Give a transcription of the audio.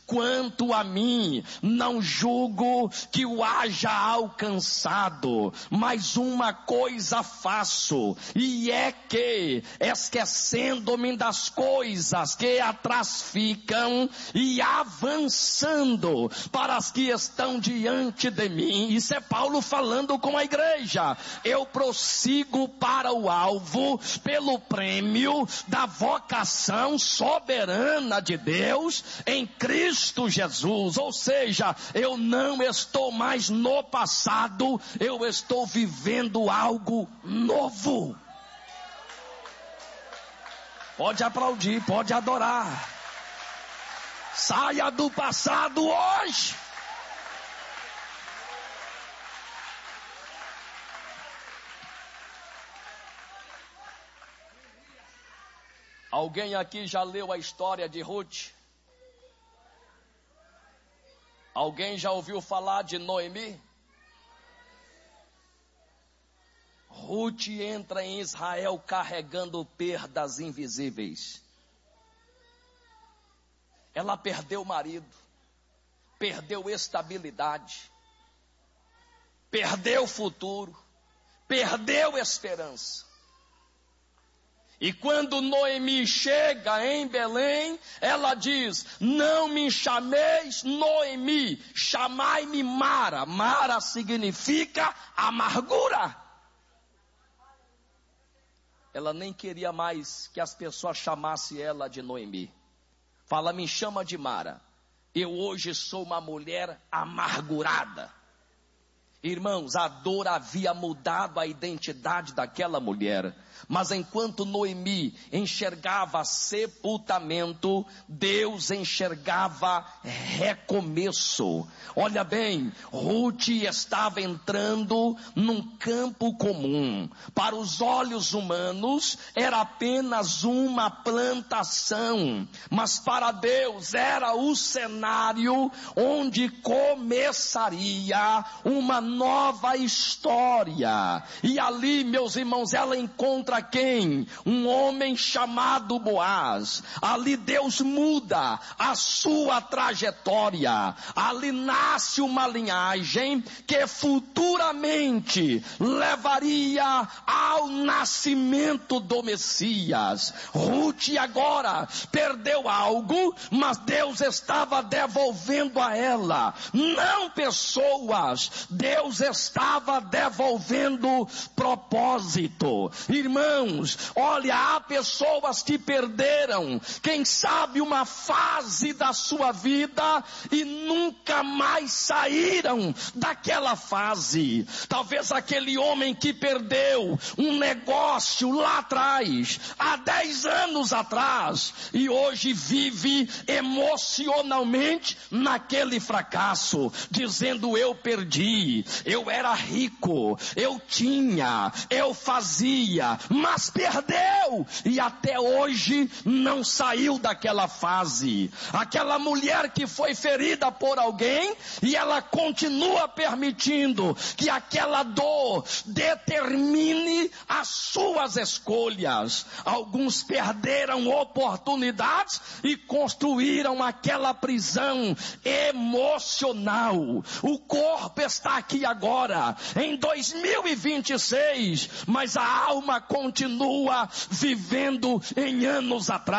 quanto a mim, não julgo que o haja alcançado, mas uma coisa faço, e é que, esquecendo-me das coisas que atrás ficam, e avançando para as que estão diante de mim. Isso é Paulo falando com a igreja. Eu prossigo para o alvo, pelo prêmio da vocação soberana de Deus em Cristo Jesus. Ou seja, eu não estou mais no passado, eu estou vivendo algo novo. Pode aplaudir, pode adorar. Saia do passado hoje. Alguém aqui já leu a história de Ruth? Alguém já ouviu falar de Noemi? Ruth entra em Israel carregando perdas invisíveis. Ela perdeu o marido, perdeu estabilidade, perdeu o futuro, perdeu esperança. E quando Noemi chega em Belém, ela diz: não me chameis Noemi, chamai-me Mara. Mara significa amargura. Ela nem queria mais que as pessoas chamassem ela de Noemi. Fala, me chama de Mara. Eu hoje sou uma mulher amargurada. Irmãos, a dor havia mudado a identidade daquela mulher. Mas enquanto Noemi enxergava sepultamento, Deus enxergava recomeço. Olha bem, Ruth estava entrando num campo comum. Para os olhos humanos era apenas uma plantação, mas para Deus era o cenário onde começaria uma nova história. E ali, meus irmãos, ela encontra quem? Um homem chamado Boaz. Ali Deus muda a sua trajetória. Ali nasce uma linhagem que futuramente levaria ao nascimento do Messias. Ruth agora perdeu algo, mas Deus estava devolvendo a ela, não pessoas, Deus estava devolvendo propósito. Irmãos, olha, há pessoas que perderam, quem sabe uma fase da sua vida e nunca mais saíram daquela fase. Talvez aquele homem que perdeu um negócio lá atrás, há 10 anos atrás, e hoje vive emocionalmente naquele fracasso, dizendo: eu perdi, eu era rico, eu tinha, eu fazia, mas perdeu, e até hoje não saiu daquela fase. Aquela mulher que foi ferida por alguém, e ela continua permitindo que aquela dor determine as suas escolhas. Alguns perderam oportunidades e construíram aquela prisão emocional. O corpo está aqui agora, em 2026, mas a alma continua vivendo em anos atrás.